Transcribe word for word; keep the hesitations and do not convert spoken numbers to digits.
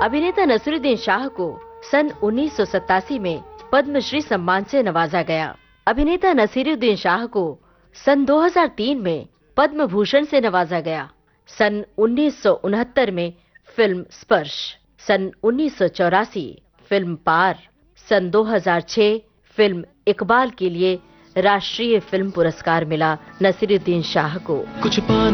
अभिनेता नसीरुद्दीन शाह को सन उन्नीस सौ सतासी में पद्मश्री सम्मान से नवाजा गया। अभिनेता नसीरुद्दीन शाह को सन दो हज़ार तीन में पद्म भूषण से नवाजा गया। सन उन्नीस सौ उनहत्तर में फिल्म स्पर्श, सन उन्नीस सौ चौरासी फिल्म पार, सन दो हज़ार छह फिल्म इकबाल के लिए राष्ट्रीय फिल्म पुरस्कार मिला नसीरुद्दीन शाह को। कुछ